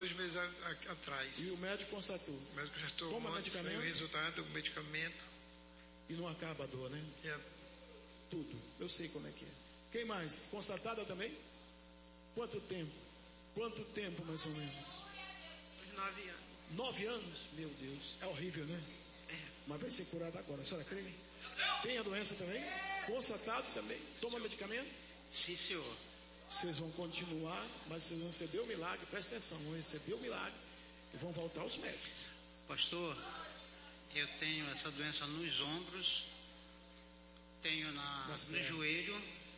2 meses atrás. E o médico constatou? O médico constatou. Toma medicamento? O resultado do medicamento. E não acaba a dor, né? Tudo. Eu sei como é que é. Quem mais? Constatada também? Quanto tempo? Quanto tempo, mais ou menos? 9 anos. 9 anos? Meu Deus. É horrível, né? Mas vai ser curada agora. A senhora crê? Tem a doença também? Constatado também? Toma medicamento? Sim, senhor. Vocês vão continuar, mas vocês vão receber o milagre. Presta atenção, vão receber o milagre e vão voltar aos médicos. Pastor, eu tenho essa doença nos ombros, tenho no joelho,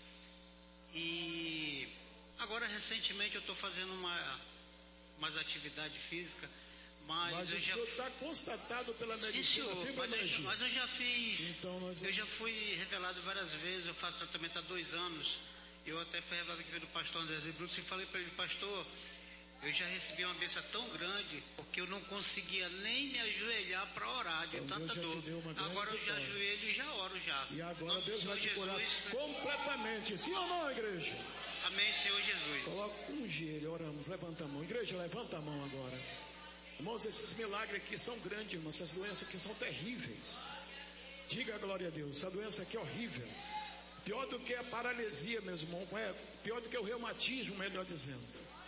e agora recentemente eu estou fazendo mais atividade física, mas o senhor está constatado pela medicina. Sim, senhor, mas eu já fiz. Então eu já fui revelado várias vezes, eu faço tratamento há 2 anos. Eu até fui revelado aqui pelo pastor André Brooks e falei para ele: pastor, eu já recebi uma bênção tão grande, porque eu não conseguia nem me ajoelhar para orar de tanta dor. Agora eu já ajoelho e já oro já. E agora Deus vai te curar completamente. Sim ou não, igreja? Amém, Senhor Jesus. Coloca um joelho, oramos, levanta a mão. Igreja, levanta a mão agora. Irmãos, esses milagres aqui são grandes, irmãos. Essas doenças aqui são terríveis. Diga a glória a Deus. Essa doença aqui é horrível. Pior do que a paralisia, meu irmão. Pior do que o reumatismo, melhor dizendo.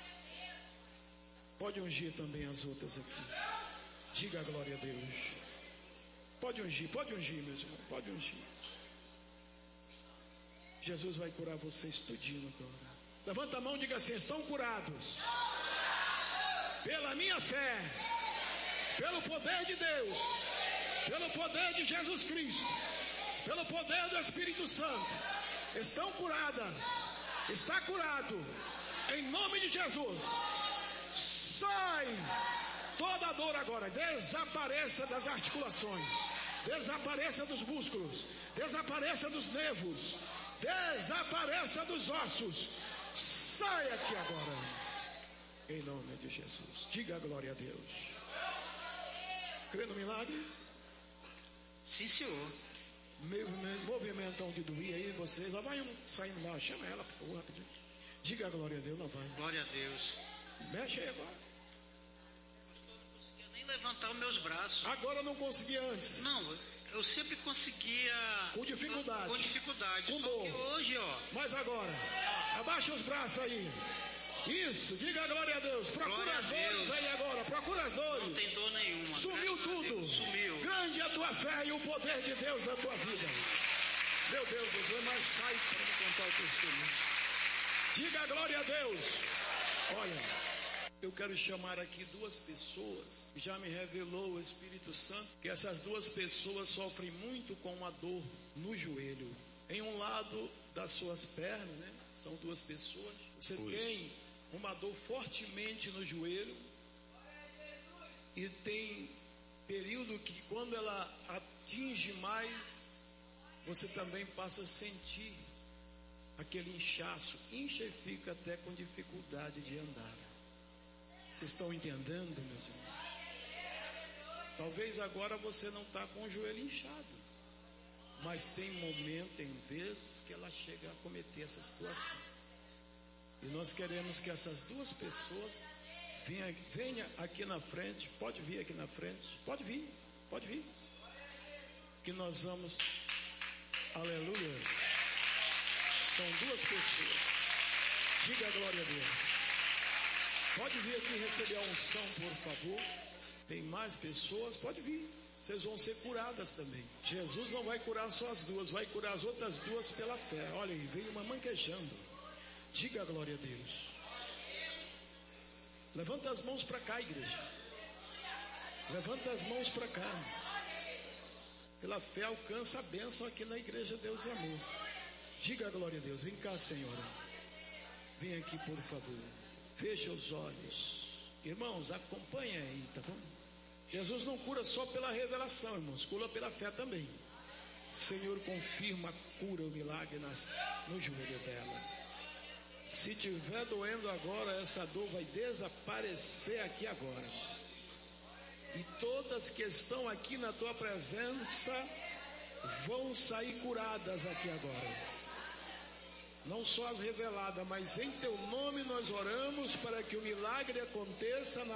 Pode ungir também as outras aqui. Diga a glória a Deus. Pode ungir, meu irmão. Pode ungir. Jesus vai curar vocês tudinho agora. Levanta a mão e diga assim: estão curados. Pela minha fé. Pelo poder de Deus. Pelo poder de Jesus Cristo. Pelo poder do Espírito Santo, estão curadas, está curado, em nome de Jesus. Sai toda a dor agora, desapareça das articulações, desapareça dos músculos, desapareça dos nervos, desapareça dos ossos. Sai aqui agora, em nome de Jesus. Diga a glória a Deus. Crê no milagre? Sim, senhor. Movimentão de doer aí, vocês. Lá vai um saindo lá, chama ela, por favor, rapidinho. Diga a glória a Deus, não vai. Glória a Deus. Mexe aí agora. Pastor, eu não conseguia nem levantar os meus braços. Agora não conseguia antes. Não, eu sempre conseguia. Com dificuldade. Com dificuldade. Com Só dor. que hoje, ó. Mas agora, abaixa os braços aí. Isso, diga a glória a Deus. Procura as dores aí agora, procura as dores. Não tem dor nenhuma. Sumiu tudo. Sumiu. Grande a tua fé e o poder de Deus na tua vida. Meu Deus, Deus, mas sai para me contar o testemunho. Diga a glória a Deus. Olha, eu quero chamar aqui 2 pessoas que já me revelou o Espírito Santo, que essas 2 pessoas sofrem muito com uma dor no joelho. Em um lado das suas pernas, né? São 2 pessoas. Você tem uma dor fortemente no joelho e tem período que quando ela atinge mais, você também passa a sentir aquele inchaço, incha e fica até com dificuldade de andar. Vocês estão entendendo, meus irmãos? Talvez agora você não está com o joelho inchado, mas tem momento, tem vezes que ela chega a cometer essa situação. E nós queremos que essas 2 pessoas venha aqui na frente. Pode vir aqui na frente. Pode vir. Que nós vamos. Aleluia. São 2 pessoas. Diga a glória a Deus. Pode vir aqui receber a unção, por favor. Tem mais pessoas? Pode vir. Vocês vão ser curadas também. Jesus não vai curar só as 2, vai curar as outras 2 pela fé. Olha aí, veio uma manquejando. Diga a glória a Deus. Levanta as mãos para cá, igreja. Levanta as mãos para cá. Pela fé alcança a bênção aqui na igreja Deus e Amor. Diga a glória a Deus. Vem cá, Senhora. Vem aqui, por favor. Feche os olhos. Irmãos, acompanha aí, tá bom? Jesus não cura só pela revelação, irmãos. Cura pela fé também. Senhor, confirma a cura, o milagre no joelho dela. Se tiver doendo agora, essa dor vai desaparecer aqui agora. E todas que estão aqui na tua presença vão sair curadas aqui agora. não só as reveladas, mas em teu nome nós oramos para que o milagre aconteça na